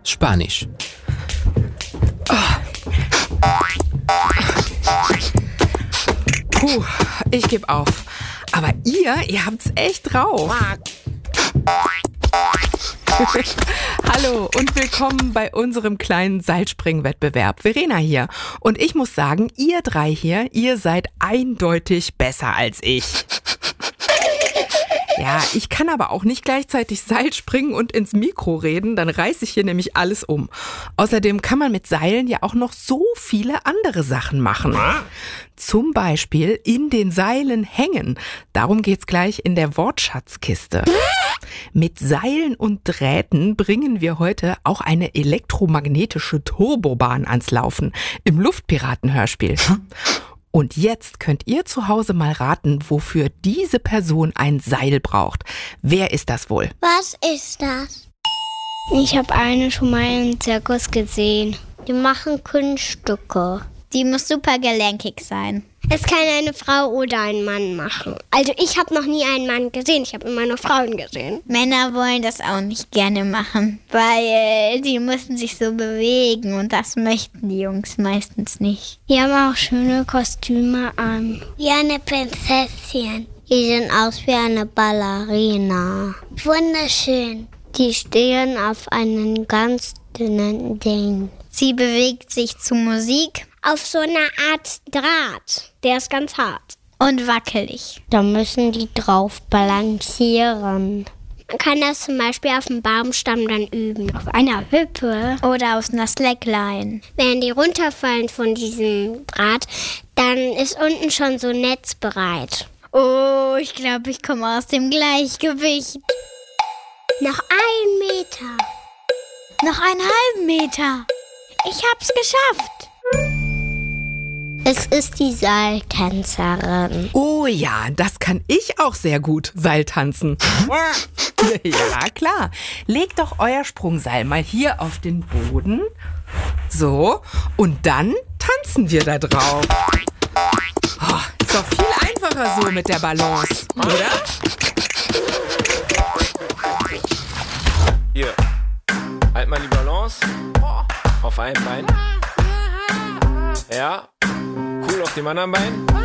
Spanisch. Puh, ich gebe auf. Aber ihr habt's echt drauf. Hallo und willkommen bei unserem kleinen Seilspringen-Wettbewerb. Verena hier. Und ich muss sagen, ihr drei hier, ihr seid eindeutig besser als ich. Ja, ich kann aber auch nicht gleichzeitig Seil springen und ins Mikro reden, dann reiße ich hier nämlich alles um. Außerdem kann man mit Seilen ja auch noch so viele andere Sachen machen. Zum Beispiel in den Seilen hängen. Darum geht's gleich in der Wortschatzkiste. Mit Seilen und Drähten bringen wir heute auch eine elektromagnetische Turbobahn ans Laufen im Luftpiraten-Hörspiel. Und jetzt könnt ihr zu Hause mal raten, wofür diese Person ein Seil braucht. Wer ist das wohl? Was ist das? Ich habe eine schon mal im Zirkus gesehen. Die machen Kunststücke. Die muss super gelenkig sein. Es kann eine Frau oder ein Mann machen. Also ich habe noch nie einen Mann gesehen, ich habe immer nur Frauen gesehen. Männer wollen das auch nicht gerne machen, weil die müssen sich so bewegen und das möchten die Jungs meistens nicht. Die haben auch schöne Kostüme an. Wie eine Prinzessin. Die sehen aus wie eine Ballerina. Wunderschön. Die stehen auf einem ganz dünnen Ding. Sie bewegt sich zu Musik. Auf so einer Art Draht. Der ist ganz hart. Und wackelig. Da müssen die drauf balancieren. Man kann das zum Beispiel auf dem Baumstamm dann üben. Auf einer Hüppe. Oder aus einer Slackline. Wenn die runterfallen von diesem Draht, dann ist unten schon so ein Netz bereit. Oh, ich glaube, ich komme aus dem Gleichgewicht. Noch 1 Meter. Noch einen halben Meter. Ich hab's geschafft. Es ist die Seiltänzerin. Oh ja, das kann ich auch sehr gut, Seiltanzen. Ja, klar. Legt doch euer Sprungseil mal hier auf den Boden. So, und dann tanzen wir da drauf. Oh, ist doch viel einfacher so mit der Balance, oder? Hier, halt mal die Balance. Auf einem Bein. Ja, cool auf dem anderen Bein.